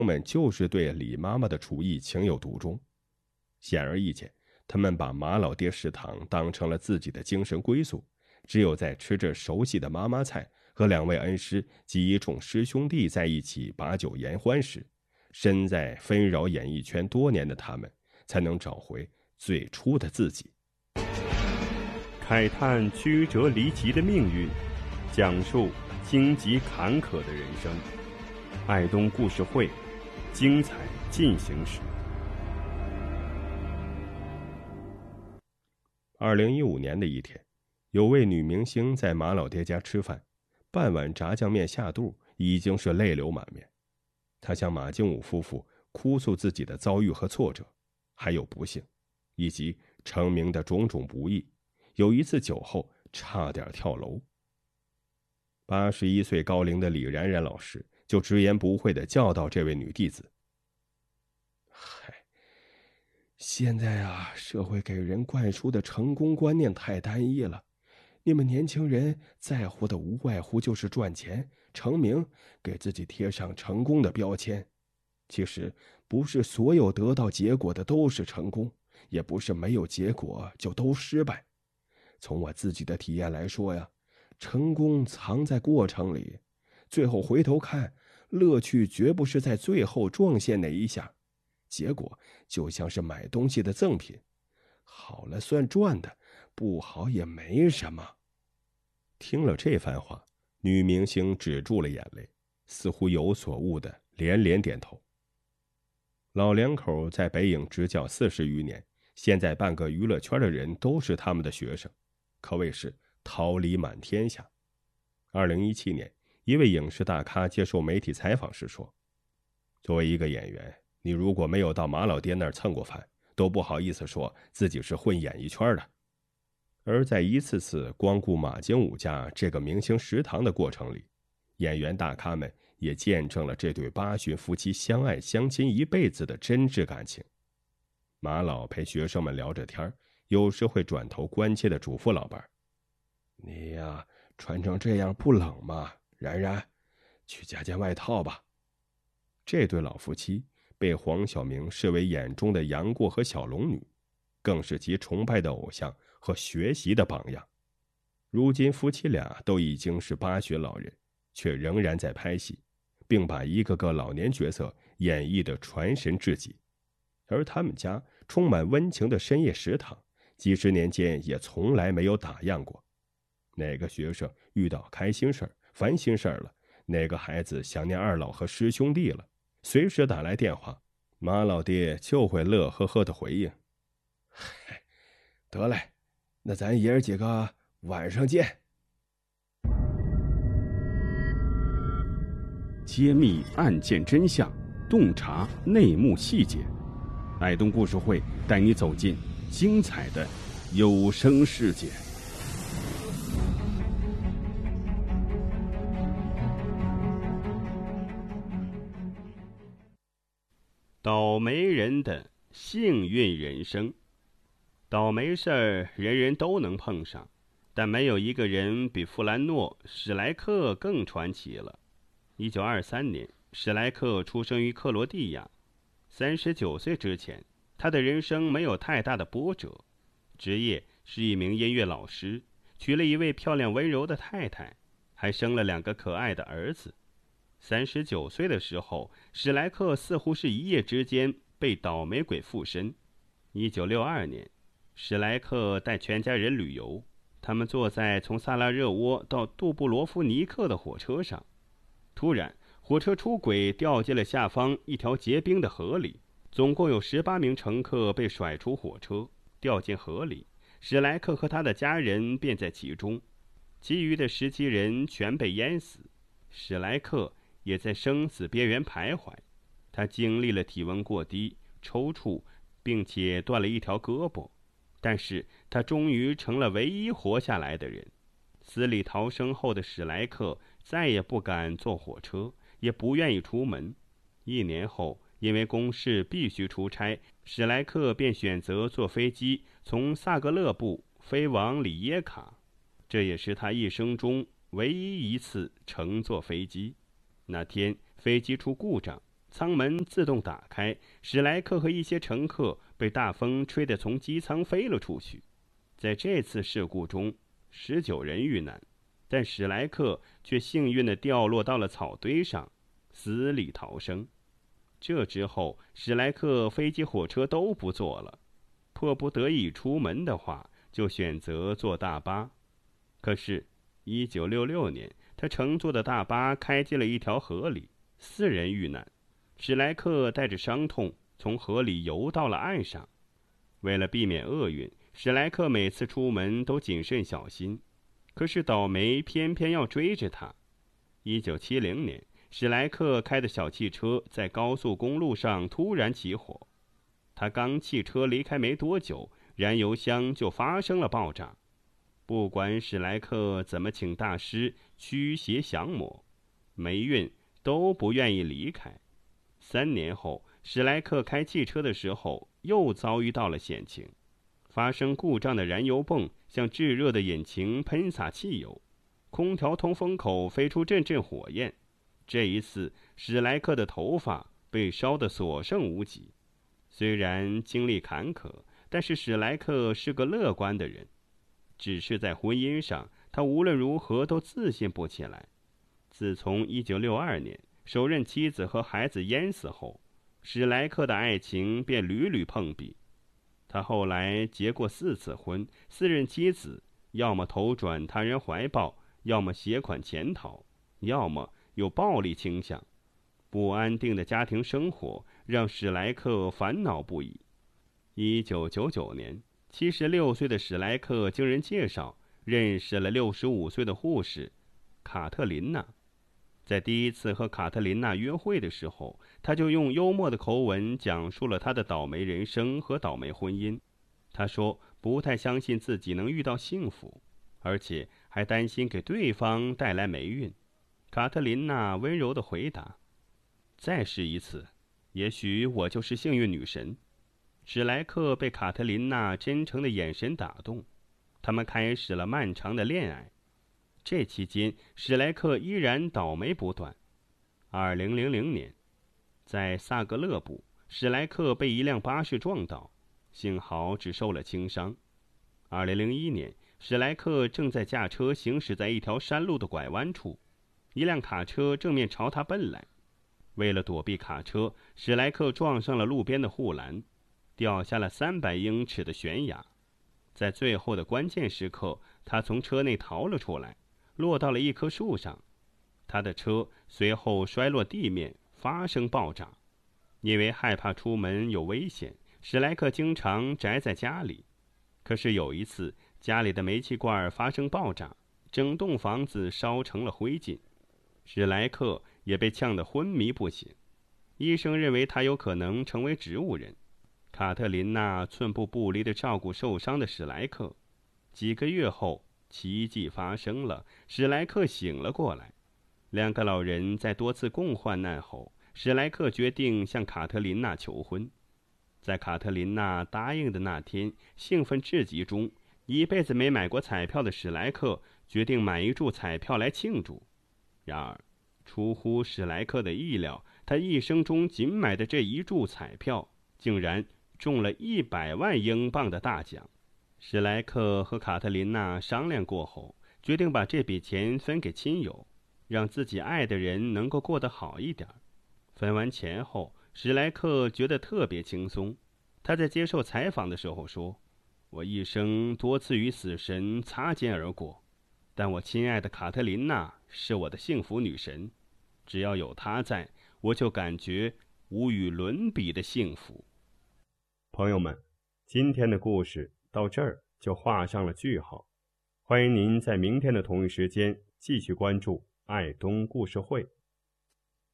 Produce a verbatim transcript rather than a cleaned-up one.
们就是对李妈妈的厨艺情有独钟。显而易见，他们把马老爹食堂当成了自己的精神归宿，只有在吃着熟悉的妈妈菜和两位恩师及一众师兄弟在一起把酒言欢时，身在纷扰演艺圈多年的他们才能找回最初的自己。 慨叹曲折离奇的命运，讲述荆棘坎坷的人生。爱东故事会，精彩进行时。 二零一五年的一天，有位女明星在马老爹家吃饭，半碗炸酱面下肚，已经是泪流满面。她向马经武夫妇哭诉自己的遭遇和挫折，还有不幸，以及成名的种种不易。有一次酒后差点跳楼。八十一岁高龄的李冉冉老师就直言不讳地教导这位女弟子：嗨，现在啊，社会给人灌输的成功观念太单一了，你们年轻人在乎的无外乎就是赚钱、成名，给自己贴上成功的标签。其实不是所有得到结果的都是成功，也不是没有结果就都失败。从我自己的体验来说呀，成功藏在过程里，最后回头看，乐趣绝不是在最后撞线那一下。结果就像是买东西的赠品，好了算赚的，不好也没什么。听了这番话，女明星止住了眼泪，似乎有所悟的连连点头。老两口在北影执教四十余年，现在半个娱乐圈的人都是他们的学生，可谓是桃李满天下。二零一七年，一位影视大咖接受媒体采访时说：作为一个演员，你如果没有到马老爹那儿蹭过饭，都不好意思说自己是混演艺圈的。而在一次次光顾马经武家这个明星食堂的过程里，演员大咖们也见证了这对八旬夫妻相爱相亲一辈子的真挚感情。马老陪学生们聊着天，有时会转头关切地嘱咐老伴：你呀，穿成这样不冷吗？冉冉，去加件外套吧。这对老夫妻被黄晓明视为眼中的杨过和小龙女，更是其崇拜的偶像和学习的榜样。如今夫妻俩都已经是八旬老人，却仍然在拍戏，并把一个个老年角色演绎得传神至极。而他们家充满温情的深夜食堂，几十年间也从来没有打烊过。哪个学生遇到开心事儿、烦心事儿了，哪个孩子想念二老和师兄弟了，随时打来电话，马老爹就会乐呵呵的回应：嗨，得嘞，那咱爷儿几个晚上见。 揭秘案件真相，洞察内幕细节，爱东故事会带你走进精彩的有声世界。倒霉人的幸运人生。倒霉事儿人人都能碰上，但没有一个人比富兰诺·史莱克更传奇了。一九二三年，史莱克出生于克罗地亚。三十九岁之前，他的人生没有太大的波折，职业是一名音乐老师，娶了一位漂亮温柔的太太，还生了两个可爱的儿子。三十九岁的时候，史莱克似乎是一夜之间被倒霉鬼附身。一九六二年，史莱克带全家人旅游，他们坐在从萨拉热窝到杜布罗夫尼克的火车上，突然火车出轨，掉进了下方一条结冰的河里，总共有十八名乘客被甩出火车，掉进河里，史莱克和他的家人便在其中，其余的十七人全被淹死，史莱克也在生死边缘徘徊。他经历了体温过低、抽搐，并且断了一条胳膊，但是他终于成了唯一活下来的人。死里逃生后的史莱克再也不敢坐火车，也不愿意出门。一年后，因为公事必须出差，史莱克便选择坐飞机从萨格勒布飞往里耶卡，这也是他一生中唯一一次乘坐飞机。那天飞机出故障， 舱门自动打开，史莱克和一些乘客被大风吹得从机舱飞了出去。在这次事故中，十九人遇难，但史莱克却幸运地掉落到了草堆上，死里逃生。这之后，史莱克飞机火车都不坐了，迫不得已出门的话，就选择坐大巴。可是一九六六年，他乘坐的大巴开进了一条河里，四人遇难。史莱克带着伤痛从河里游到了岸上。为了避免厄运，史莱克每次出门都谨慎小心，可是倒霉偏偏要追着他。一九七零年，史莱克开的小汽车在高速公路上突然起火，他刚汽车离开没多久，燃油箱就发生了爆炸。不管史莱克怎么请大师驱邪降魔，霉运都不愿意离开。三年后，史莱克开汽车的时候又遭遇到了险情，发生故障的燃油泵向炙热的引擎喷洒汽油，空调通风口飞出阵阵火焰。这一次，史莱克的头发被烧得所剩无几。虽然经历坎坷，但是史莱克是个乐观的人。只是在婚姻上，他无论如何都自信不起来。自从一九六二年首任妻子和孩子淹死后，史莱克的爱情便屡屡碰壁。他后来结过四次婚，四任妻子要么投转他人怀抱，要么携款潜逃，要么有暴力倾向。不安定的家庭生活让史莱克烦恼不已。一九九九年，七十六岁的史莱克经人介绍认识了六十五岁的护士卡特琳娜。在第一次和卡特琳娜约会的时候，他就用幽默的口吻讲述了他的倒霉人生和倒霉婚姻。他说不太相信自己能遇到幸福，而且还担心给对方带来霉运。卡特琳娜温柔地回答：再试一次，也许我就是幸运女神。史莱克被卡特琳娜真诚的眼神打动，他们开始了漫长的恋爱。这期间，史莱克依然倒霉不断。二零零零年，在萨格勒布，史莱克被一辆巴士撞倒，幸好只受了轻伤。二零零一年，史莱克正在驾车行驶在一条山路的拐弯处，一辆卡车正面朝他奔来。为了躲避卡车，史莱克撞上了路边的护栏，掉下了三百英尺的悬崖。在最后的关键时刻，他从车内逃了出来，落到了一棵树上。他的车随后摔落地面，发生爆炸。因为害怕出门有危险，史莱克经常宅在家里。可是有一次，家里的煤气罐发生爆炸，整栋房子烧成了灰烬。史莱克也被呛得昏迷不醒，医生认为他有可能成为植物人。卡特琳娜寸步不离地照顾受伤的史莱克。几个月后，奇迹发生了，史莱克醒了过来。两个老人在多次共患难后，史莱克决定向卡特琳娜求婚。在卡特琳娜答应的那天，兴奋至极中，一辈子没买过彩票的史莱克决定买一注彩票来庆祝。然而，出乎史莱克的意料，他一生中仅买的这一注彩票竟然中了一百万英镑的大奖。史莱克和卡特琳娜商量过后，决定把这笔钱分给亲友，让自己爱的人能够过得好一点。分完钱后，史莱克觉得特别轻松。他在接受采访的时候说：我一生多次与死神擦肩而过，但我亲爱的卡特琳娜是我的幸福女神，只要有她在，我就感觉无与伦比的幸福。 朋友们，今天的故事到这儿就画上了句号。欢迎您在明天的同一时间继续关注爱东故事会。